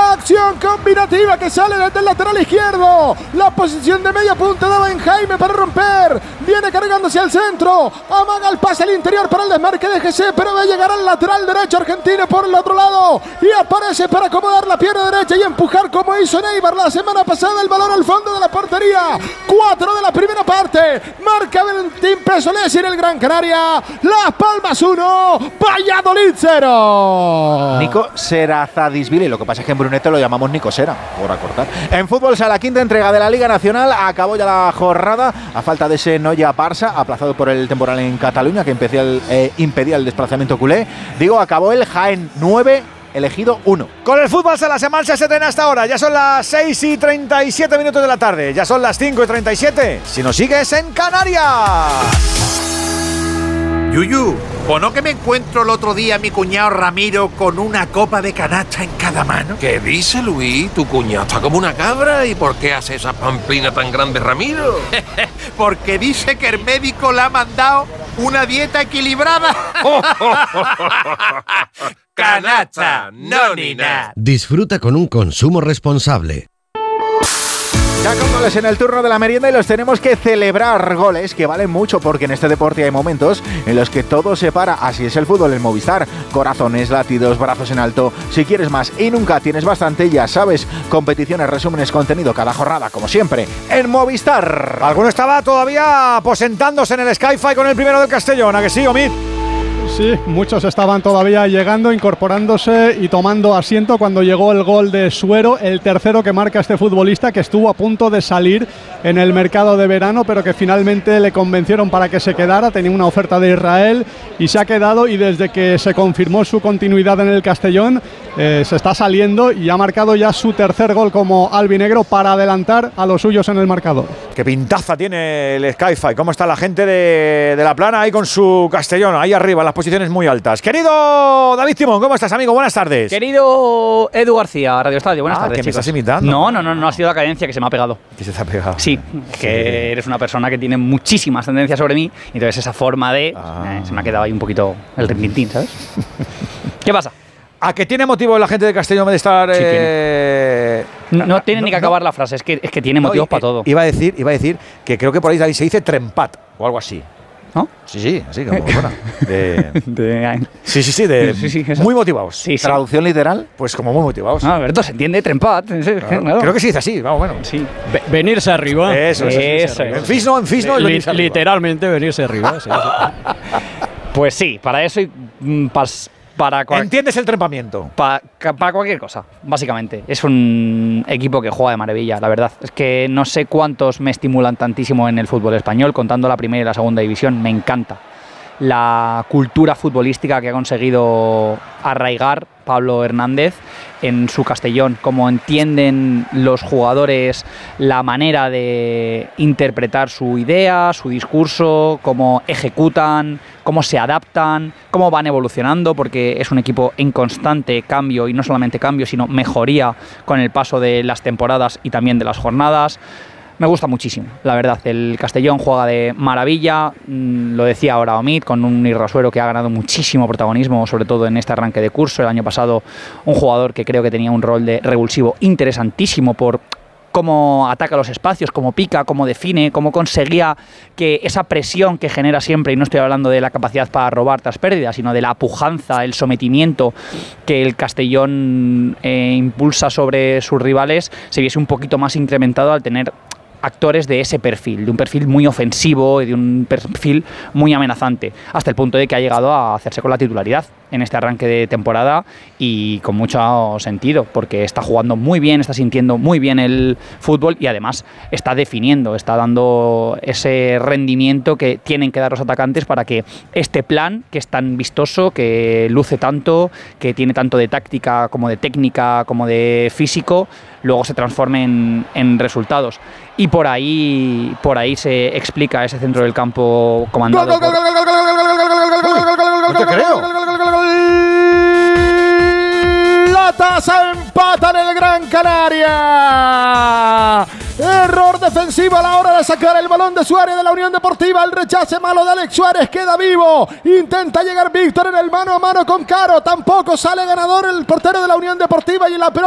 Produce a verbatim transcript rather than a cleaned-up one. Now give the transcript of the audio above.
Acción combinativa que sale desde el lateral izquierdo. La posición de media punta daba en Jaime para romper. Viene cargándose al centro. Amaga el pase al interior para el desmarque de G C, pero va a llegar al lateral derecho argentino por el otro lado. Y aparece para acomodar la pierna derecha y empujar como hizo Neibar la semana pasada el balón al fondo de la portería. Cuatro de la primera parte. Marca Valentín Pesolesi en el Gran Canaria. Las Palmas uno, Valladolid cero. Nico Serazadisvili. Lo que pasa es que en Brunete lo llamamos Nico Sera, por acortar. En fútbol, la quinta entrega de la Liga Nacional. Acabó ya la jornada a falta de ese Noia Barça, aplazado por el temporal en Cataluña, que impedía el, eh, impedía el desplazamiento culé. Digo, acabó el Jaén nueve, Elegido uno. Con el fútbol sala Semansa se estrena hasta ahora. Ya son las seis y treinta y siete minutos de la tarde. Ya son las cinco y treinta y siete. Si nos sigues en Canarias. Yuyu, ¿o no que me encuentro el otro día a mi cuñado Ramiro con una copa de canacha en cada mano? ¿Qué dice, Luis? Tu cuñado está como una cabra. ¿Y por qué hace esa pamplina tan grande, Ramiro? Porque dice que el médico le ha mandado una dieta equilibrada. Canacha, no ni nada. Disfruta con un consumo responsable. Ya con goles en el turno de la merienda y los tenemos que celebrar, goles que valen mucho porque en este deporte hay momentos en los que todo se para. Así es el fútbol en Movistar. Corazones, latidos, brazos en alto. Si quieres más y nunca tienes bastante, ya sabes, competiciones, resúmenes, contenido cada jornada, como siempre, en Movistar. Alguno estaba todavía aposentándose en el Sky-Fi con el primero del Castellón, ¿a que sí, Omid? Sí, muchos estaban todavía llegando, incorporándose y tomando asiento cuando llegó el gol de Suero, el tercero que marca este futbolista que estuvo a punto de salir en el mercado de verano, pero que finalmente le convencieron para que se quedara. Tenía una oferta de Israel y se ha quedado, y desde que se confirmó su continuidad en el Castellón eh, se está saliendo y ha marcado ya su tercer gol como albinegro para adelantar a los suyos en el marcador. Qué pintaza tiene el Sky-Fi. ¿Cómo está la gente de, de La Plana ahí con su Castellón, ahí arriba, en las posiciones muy altas? Querido David Timón, ¿cómo estás, amigo? Buenas tardes. Querido Edu García, Radio Estadio, buenas ah, tardes, ¿que me chicos. estás imitando? No, no, no, no ha sido la cadencia que se me ha pegado. ¿Que se te ha pegado? Sí, que sí. Eres una persona que tiene muchísimas tendencias sobre mí, y entonces esa forma de... Ah. Eh, se me ha quedado ahí un poquito el rintintín, ¿sabes? ¿Qué pasa? ¿A qué tiene motivo la gente de Castellón de estar...? Sí, eh... No, no tiene no, ni que acabar no. la frase, es que, es que tiene motivos no, para todo. Iba a, decir, iba a decir que creo que por ahí se dice trempat o algo así. ¿No? Sí, sí, así como buena. De, de, sí, sí, sí, de, sí, sí, muy motivados. Sí, sí. ¿Traducción literal? Pues como muy motivados. No, Alberto, se entiende trempat. Claro. Claro. Creo que se dice así, vamos, bueno. Sí. Ve, venirse arriba. Eso, eso. eso, eso. En fisno, en fisno Li, venirse arriba. Literalmente venirse arriba. Sí, sí. Pues sí, para eso y mm, pas, para cual, ¿Entiendes el trepamiento? Pa, para cualquier cosa, básicamente. Es un equipo que juega de maravilla, la verdad. Es que no sé cuántos me estimulan tantísimo en el fútbol español, contando la primera y la segunda división. Me encanta la cultura futbolística que ha conseguido arraigar Pablo Hernández en su Castellón, cómo entienden los jugadores la manera de interpretar su idea, su discurso, cómo ejecutan, cómo se adaptan, cómo van evolucionando, porque es un equipo en constante cambio, y no solamente cambio, sino mejoría con el paso de las temporadas y también de las jornadas. Me gusta muchísimo, la verdad. El Castellón juega de maravilla, lo decía ahora Omid, con un Irrasuero que ha ganado muchísimo protagonismo, sobre todo en este arranque de curso. El año pasado, un jugador que creo que tenía un rol de revulsivo interesantísimo por cómo ataca los espacios, cómo pica, cómo define, cómo conseguía que esa presión que genera siempre, y no estoy hablando de la capacidad para robar tras pérdidas, sino de la pujanza, el sometimiento que el Castellón eh, impulsa sobre sus rivales, se viese un poquito más incrementado al tener actores de ese perfil, de un perfil muy ofensivo y de un perfil muy amenazante, hasta el punto de que ha llegado a hacerse con la titularidad en este arranque de temporada, y con mucho sentido, porque está jugando muy bien, está sintiendo muy bien el fútbol y además está definiendo, está dando ese rendimiento que tienen que dar los atacantes para que este plan, que es tan vistoso, que luce tanto, que tiene tanto de táctica como de técnica como de físico, luego se transforme en, en resultados. Y por ahí, por ahí se explica ese centro del campo comandado por... No te creo. La taza empata en el Gran Canaria. Error defensivo a la hora de sacar el balón de su área de la Unión Deportiva. El rechace malo de Alex Suárez queda vivo. Intenta llegar Víctor en el mano a mano con Caro. Tampoco sale ganador el portero de la Unión Deportiva, y en la pelota